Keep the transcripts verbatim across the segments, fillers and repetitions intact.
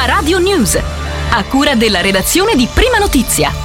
Prima Radio News, a cura della redazione di Prima Notizia.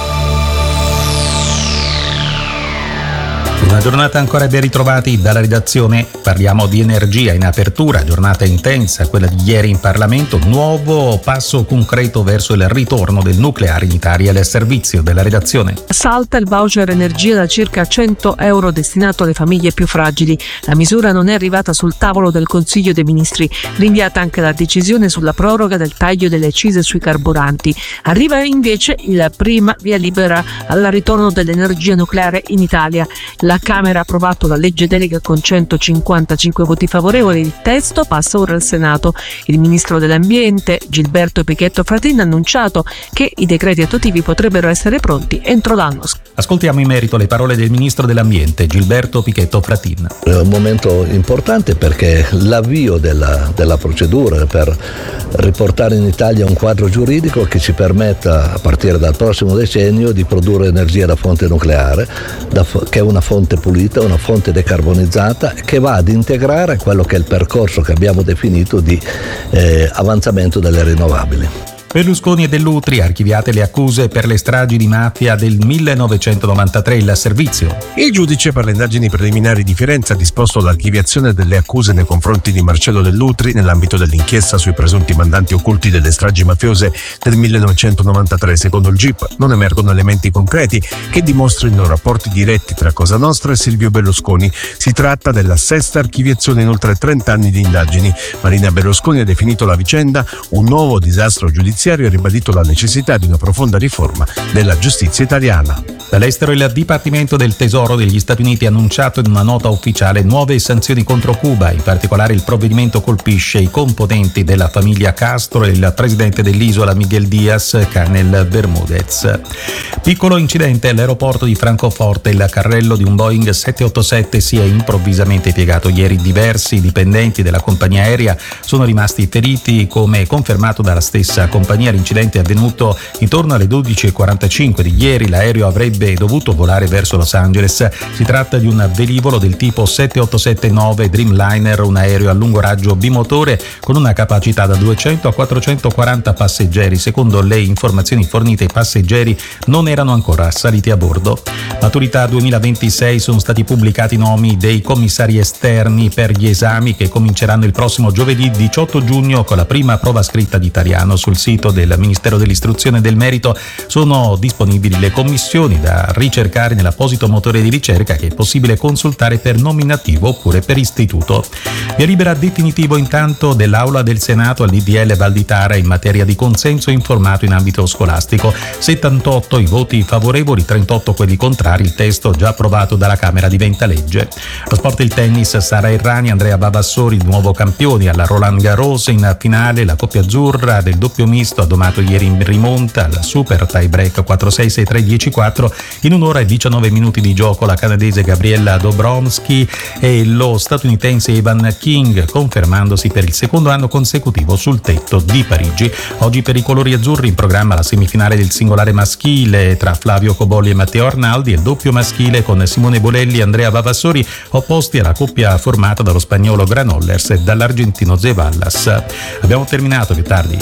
Una giornata ancora ben ritrovati dalla redazione. Parliamo di energia in apertura, giornata intensa, quella di ieri in Parlamento, nuovo passo concreto verso il ritorno del nucleare in Italia al servizio della redazione. Salta il voucher energia da circa cento euro destinato alle famiglie più fragili. La misura non è arrivata sul tavolo del Consiglio dei Ministri, rinviata anche la decisione sulla proroga del taglio delle accise sui carburanti. Arriva invece il prima via libera al ritorno dell'energia nucleare in Italia. La Camera ha approvato la legge delega con centocinquantacinque voti favorevoli. Il testo passa ora al Senato. Il ministro dell'Ambiente, Gilberto Pichetto Fratin, ha annunciato che i decreti attuativi potrebbero essere pronti entro l'anno. Ascoltiamo in merito le parole del ministro dell'Ambiente, Gilberto Pichetto Fratin. È un momento importante perché l'avvio della, della procedura per riportare in Italia un quadro giuridico che ci permetta, a partire dal prossimo decennio, di produrre energia da fonte nucleare, da, che è una fonte pulita, una fonte decarbonizzata, che va ad integrare quello che è il percorso che abbiamo definito di eh, avanzamento delle rinnovabili. Berlusconi e Dell'Utri, archiviate le accuse per le stragi di mafia del millenovecentonovantatré, il servizio. Il giudice per le indagini preliminari di Firenze ha disposto l'archiviazione delle accuse nei confronti di Marcello Dell'Utri nell'ambito dell'inchiesta sui presunti mandanti occulti delle stragi mafiose del millenovecentonovantatré. Secondo il G I P non emergono elementi concreti che dimostrino rapporti diretti tra Cosa Nostra e Silvio Berlusconi. Si tratta della sesta archiviazione in oltre trenta anni di indagini. Marina Berlusconi ha definito la vicenda un nuovo disastro giudiziario e ha ribadito la necessità di una profonda riforma della giustizia italiana. Dall'estero il Dipartimento del Tesoro degli Stati Uniti ha annunciato in una nota ufficiale nuove sanzioni contro Cuba. In particolare il provvedimento colpisce i componenti della famiglia Castro e il presidente dell'isola Miguel Díaz Canel Bermúdez. Piccolo incidente all'aeroporto di Francoforte. Il carrello di un Boeing sette otto sette si è improvvisamente piegato ieri. Diversi dipendenti della compagnia aerea sono rimasti feriti, come confermato dalla stessa compagnia. L'incidente è avvenuto intorno alle dodici e quarantacinque di ieri. L'aereo avrebbe dovuto volare verso Los Angeles. Si tratta di un velivolo del tipo sette otto sette nove Dreamliner, un aereo a lungo raggio bimotore con una capacità da duecento a quattrocentoquaranta passeggeri. Secondo le informazioni fornite, i passeggeri non erano ancora saliti a bordo. Maturità duemilaventisei, sono stati pubblicati i nomi dei commissari esterni per gli esami che cominceranno il prossimo giovedì diciotto giugno con la prima prova scritta di italiano. Sul sito del Ministero dell'Istruzione e del Merito sono disponibili le commissioni da ricercare nell'apposito motore di ricerca che è possibile consultare per nominativo oppure per istituto. Via libera definitivo intanto dell'Aula del Senato al D D L Valditara in materia di consenso informato in ambito scolastico. settantotto i voti favorevoli, trentotto quelli contrari. Il testo già approvato dalla Camera diventa legge. Lo sport, il tennis, Sara Errani, Andrea Vavassori, nuovo campioni alla Roland Garros. In finale la coppia azzurra del doppio misto ha domato ieri in rimonta al super tie break quattro sei sei tre dieci quattro. In un'ora e diciannove minuti di gioco la canadese Gabriella Dobromski e lo statunitense Evan King, confermandosi per il secondo anno consecutivo sul tetto di Parigi. Oggi per i colori azzurri in programma la semifinale del singolare maschile tra Flavio Cobolli e Matteo Arnaldi e il doppio maschile con Simone Bolelli e Andrea Vavassori, opposti alla coppia formata dallo spagnolo Granollers e dall'argentino Zevallas. Abbiamo terminato, più tardi.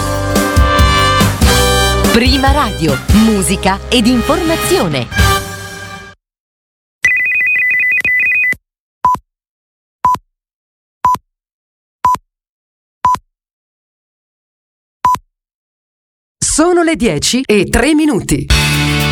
Prima Radio, musica ed informazione. Sono le dieci e tre minuti.